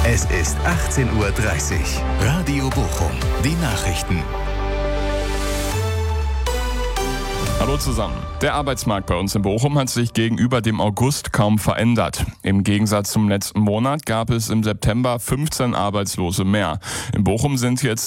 Es ist 18:30 Uhr. Radio Bochum, die Nachrichten. Hallo zusammen. Der Arbeitsmarkt bei uns in Bochum hat sich gegenüber dem August kaum verändert. Im Gegensatz zum letzten Monat gab es im September 15 Arbeitslose mehr. In Bochum sind jetzt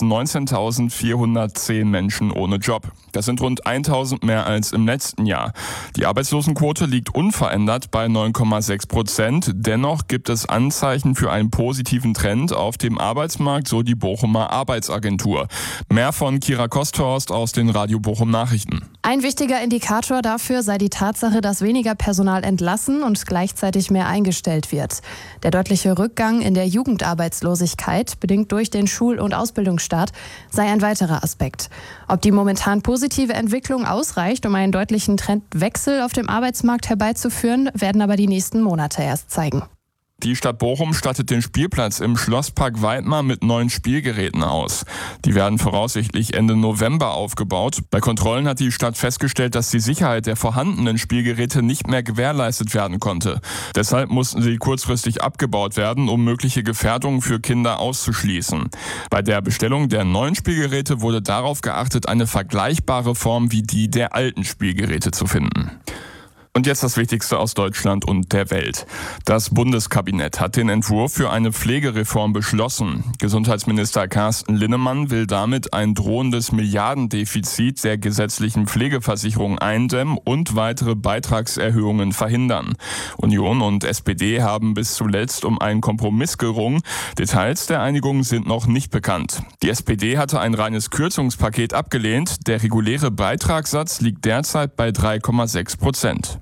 19.410 Menschen ohne Job. Das sind rund 1.000 mehr als im letzten Jahr. Die Arbeitslosenquote liegt unverändert bei 9,6%. Dennoch gibt es Anzeichen für einen positiven Trend auf dem Arbeitsmarkt, so die Bochumer Arbeitsagentur. Mehr von Kira Kosthorst aus den Radio Bochum Nachrichten. Ein wichtiger Indikator dafür sei die Tatsache, dass weniger Personal entlassen und gleichzeitig mehr eingestellt wird. Der deutliche Rückgang in der Jugendarbeitslosigkeit, bedingt durch den Schul- und Ausbildungsstart, sei ein weiterer Aspekt. Ob die momentan positive Entwicklung ausreicht, um einen deutlichen Trendwechsel auf dem Arbeitsmarkt herbeizuführen, werden aber die nächsten Monate erst zeigen. Die Stadt Bochum stattet den Spielplatz im Schlosspark Weidmar mit neuen Spielgeräten aus. Die werden voraussichtlich Ende November aufgebaut. Bei Kontrollen hat die Stadt festgestellt, dass die Sicherheit der vorhandenen Spielgeräte nicht mehr gewährleistet werden konnte. Deshalb mussten sie kurzfristig abgebaut werden, um mögliche Gefährdungen für Kinder auszuschließen. Bei der Bestellung der neuen Spielgeräte wurde darauf geachtet, eine vergleichbare Form wie die der alten Spielgeräte zu finden. Und jetzt das Wichtigste aus Deutschland und der Welt. Das Bundeskabinett hat den Entwurf für eine Pflegereform beschlossen. Gesundheitsminister Carsten Linnemann will damit ein drohendes Milliardendefizit der gesetzlichen Pflegeversicherung eindämmen und weitere Beitragserhöhungen verhindern. Union und SPD haben bis zuletzt um einen Kompromiss gerungen. Details der Einigung sind noch nicht bekannt. Die SPD hatte ein reines Kürzungspaket abgelehnt. Der reguläre Beitragssatz liegt derzeit bei 3,6%.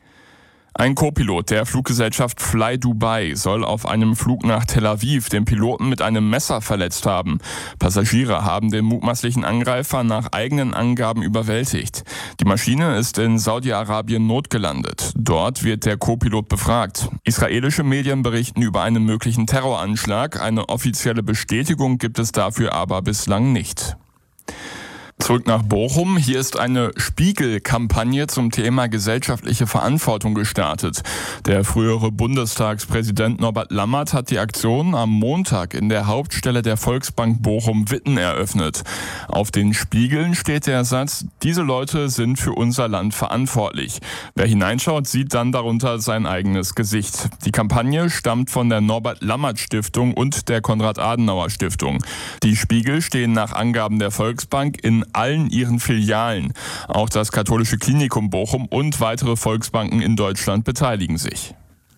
Ein Co-Pilot der Fluggesellschaft Fly Dubai soll auf einem Flug nach Tel Aviv den Piloten mit einem Messer verletzt haben. Passagiere haben den mutmaßlichen Angreifer nach eigenen Angaben überwältigt. Die Maschine ist in Saudi-Arabien notgelandet. Dort wird der Co-Pilot befragt. Israelische Medien berichten über einen möglichen Terroranschlag. Eine offizielle Bestätigung gibt es dafür aber bislang nicht. Zurück nach Bochum. Hier ist eine Spiegel-Kampagne zum Thema gesellschaftliche Verantwortung gestartet. Der frühere Bundestagspräsident Norbert Lammert hat die Aktion am Montag in der Hauptstelle der Volksbank Bochum-Witten eröffnet. Auf den Spiegeln steht der Satz: Diese Leute sind für unser Land verantwortlich. Wer hineinschaut, sieht dann darunter sein eigenes Gesicht. Die Kampagne stammt von der Norbert-Lammert-Stiftung und der Konrad-Adenauer-Stiftung. Die Spiegel stehen nach Angaben der Volksbank in allen ihren Filialen. Auch das Katholische Klinikum Bochum und weitere Volksbanken in Deutschland beteiligen sich.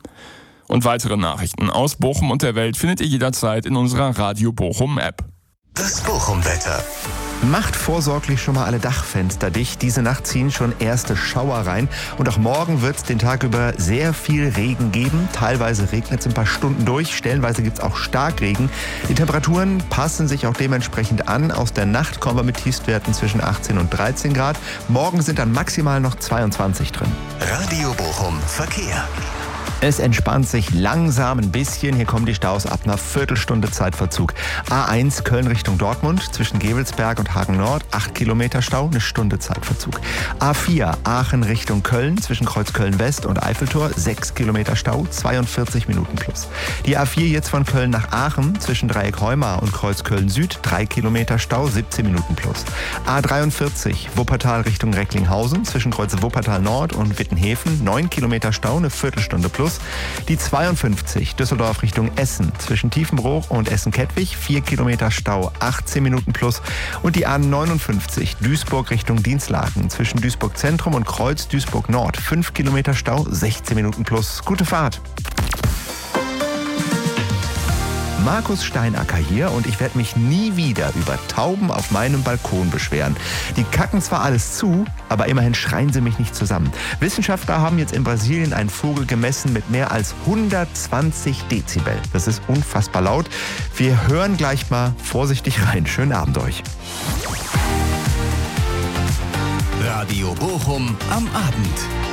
Und weitere Nachrichten aus Bochum und der Welt findet ihr jederzeit in unserer Radio Bochum App. Das Bochum-Wetter. Macht vorsorglich schon mal alle Dachfenster dicht. Diese Nacht ziehen schon erste Schauer rein. Und auch morgen wird es den Tag über sehr viel Regen geben. Teilweise regnet es ein paar Stunden durch. Stellenweise gibt es auch Starkregen. Die Temperaturen passen sich auch dementsprechend an. Aus der Nacht kommen wir mit Tiefstwerten zwischen 18 und 13 Grad. Morgen sind dann maximal noch 22 drin. Radio Bochum Verkehr. Es entspannt sich langsam ein bisschen. Hier kommen die Staus ab einer Viertelstunde Zeitverzug. A1 Köln Richtung Dortmund zwischen Gevelsberg und Hagen Nord, 8 Kilometer Stau, eine Stunde Zeitverzug. A4 Aachen Richtung Köln zwischen Kreuzköln West und Eiffeltor, 6 Kilometer Stau, 42 Minuten plus. Die A4 jetzt von Köln nach Aachen zwischen Dreieck Heumar und Kreuzköln Süd, 3 Kilometer Stau, 17 Minuten plus. A43 Wuppertal Richtung Recklinghausen zwischen Kreuz Wuppertal Nord und Wittenhäfen, 9 Kilometer Stau, eine Viertelstunde plus. Die 52 Düsseldorf Richtung Essen zwischen Tiefenbruch und Essen-Kettwig, 4 Kilometer Stau, 18 Minuten plus. Und die A59 Duisburg Richtung Dienstlaken zwischen Duisburg Zentrum und Kreuz Duisburg Nord, 5 Kilometer Stau, 16 Minuten plus. Gute Fahrt! Markus Steinacker hier und ich werde mich nie wieder über Tauben auf meinem Balkon beschweren. Die kacken zwar alles zu, aber immerhin schreien sie mich nicht zusammen. Wissenschaftler haben jetzt in Brasilien einen Vogel gemessen mit mehr als 120 Dezibel. Das ist unfassbar laut. Wir hören gleich mal vorsichtig rein. Schönen Abend euch. Radio Bochum am Abend.